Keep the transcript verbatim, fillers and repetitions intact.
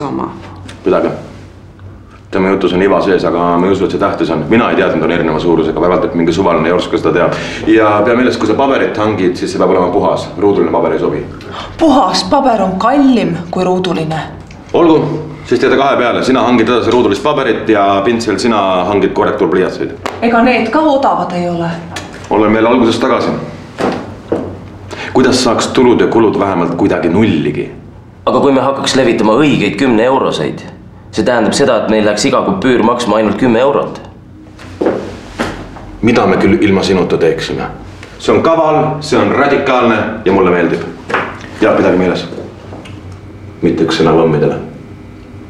sama. Pidage. Tema jutus on iva sees, aga ma ei usu, et see tähtis on. Mina ei teadnud, on erineva suurusega, vähemalt, et mingi suvaline jorska seda teab. Ja pea meeles, kui sa paberit hangid, siis see peab olema puhas. Ruuduline paber ei sobi. Puhas paber on kallim kui ruuduline. Olgu, siis teete kahe peale. Sina hangid edasi ruudulist paberit ja Pintsel, sina hangid korrektuurpliiatseid. Ega need ka odavad ei ole. Olen meil algusest tagasi. Kuidas saaks tulud ja kulud vähemalt kuidagi nulligi? Aga kui me hakkaks levitama õigeid kümne euroseid, see tähendab seda, et meil läheks iga kupüür maksma ainult kümme eurot. Mida me küll ilma sinuta teeksime? See on kaval, see on radikaalne ja mulle meeldib. Ja pidage meeles. Mitte üks sõna võmmidele.